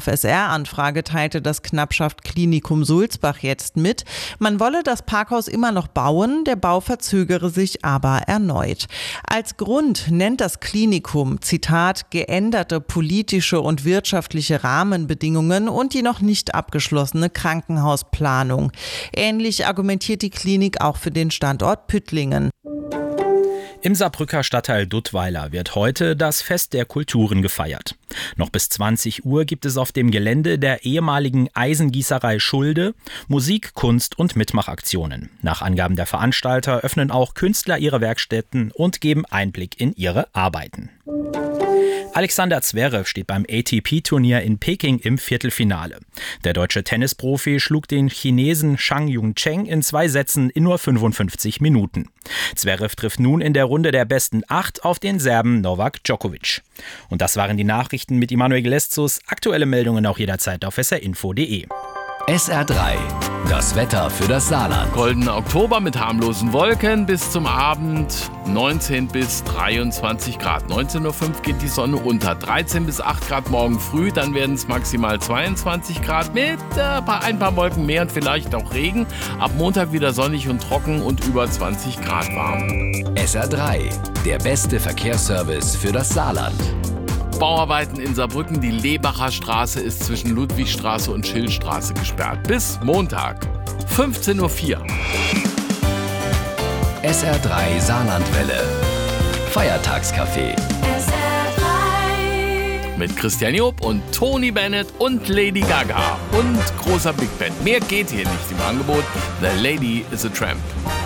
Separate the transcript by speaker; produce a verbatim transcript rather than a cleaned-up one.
Speaker 1: Auf S R-Anfrage teilte das Knappschaft Klinikum Sulzbach jetzt mit, man wolle das Parkhaus immer noch bauen, der Bau verzögere sich aber erneut. Als Grund nennt das Klinikum, Zitat, geänderte politische und wirtschaftliche Rahmenbedingungen und die noch nicht abgeschlossene Krankenhausplanung. Ähnlich argumentiert die Klinik auch für den Standort Püttlingen.
Speaker 2: Im Saarbrücker Stadtteil Duttweiler wird heute das Fest der Kulturen gefeiert. Noch bis zwanzig Uhr gibt es auf dem Gelände der ehemaligen Eisengießerei Schulde Musik, Kunst und Mitmachaktionen. Nach Angaben der Veranstalter öffnen auch Künstler ihre Werkstätten und geben Einblick in ihre Arbeiten. Alexander Zverev steht beim A T P-Turnier in Peking im Viertelfinale. Der deutsche Tennisprofi schlug den Chinesen Zhang Yongcheng in zwei Sätzen in nur fünfundfünfzig Minuten. Zverev trifft nun in der Runde der besten acht auf den Serben Novak Djokovic. Und das waren die Nachrichten mit Immanuel Gleszus. Aktuelle Meldungen auch jederzeit auf s r info punkt d e.
Speaker 3: S R drei, das Wetter für das Saarland.
Speaker 4: Goldener Oktober mit harmlosen Wolken bis zum Abend neunzehn bis dreiundzwanzig Grad. neunzehn Uhr fünf geht die Sonne unter. dreizehn bis acht Grad morgen früh, dann werden es maximal zweiundzwanzig Grad mit äh, ein paar Wolken mehr und vielleicht auch Regen. Ab Montag wieder sonnig und trocken und über zwanzig Grad warm.
Speaker 3: S R drei, der beste Verkehrsservice für das Saarland.
Speaker 4: Bauarbeiten in Saarbrücken. Die Lebacher Straße ist zwischen Ludwigstraße und Schillstraße gesperrt. Bis Montag, fünfzehn Uhr vier.
Speaker 3: S R drei Saarlandwelle. Feiertagscafé.
Speaker 5: S R drei.
Speaker 4: Mit Christian Job und Tony Bennett und Lady Gaga und großer Big Band. Mehr geht hier nicht im Angebot. The Lady is a Tramp.